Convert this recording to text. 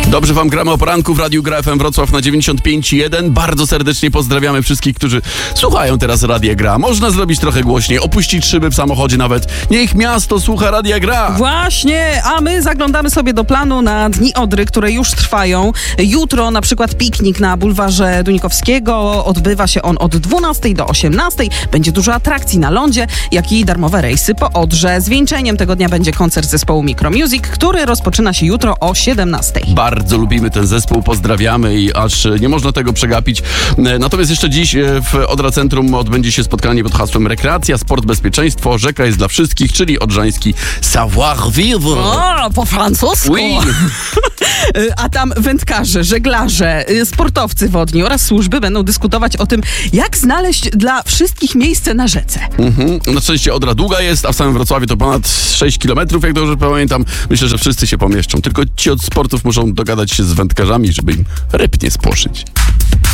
Dobrze wam gramy o poranku w Radiu Gra FM Wrocław na 95,1. Bardzo serdecznie pozdrawiamy wszystkich, którzy słuchają teraz Radia Gra. Można zrobić trochę głośniej, opuścić szyby w samochodzie nawet. Niech miasto słucha Radia Gra. Właśnie, a my zaglądamy sobie do planu na Dni Odry, które już trwają. Jutro na przykład piknik na bulwarze Dunikowskiego. Odbywa się on od 12 do 18. Będzie dużo atrakcji na lądzie, jak i darmowe rejsy po Odrze. Zwieńczeniem tego dnia będzie koncert zespołu Micromusic, który rozpoczyna się jutro o 17. Bardzo lubimy ten zespół, pozdrawiamy i aż nie można tego przegapić. Natomiast jeszcze dziś w Odra Centrum odbędzie się spotkanie pod hasłem rekreacja, sport, bezpieczeństwo, rzeka jest dla wszystkich, czyli odrzański savoir-vivre. O, po francusku! Oui. A tam wędkarze, żeglarze, sportowcy wodni oraz służby będą dyskutować o tym, jak znaleźć dla wszystkich miejsce na rzece. Na szczęście Odra długa jest, a w samym Wrocławiu to ponad 6 kilometrów, jak dobrze pamiętam. Myślę, że wszyscy się pomieszczą. Tylko ci od sportów muszą dogadać się z wędkarzami, żeby im ryb nie spłoszyć.